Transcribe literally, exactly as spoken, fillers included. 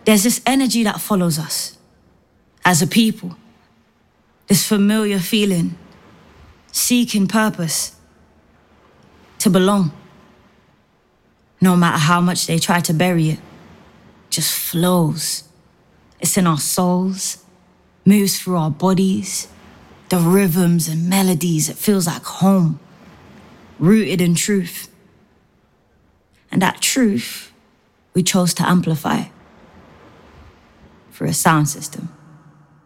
There's this energy that follows us as a people, this familiar feeling, seeking purpose, to belong. No matter how much they try to bury it, just flows. It's in our souls, moves through our bodies, the rhythms and melodies. It feels like home, rooted in truth. And that truth, we chose to amplify through a sound system.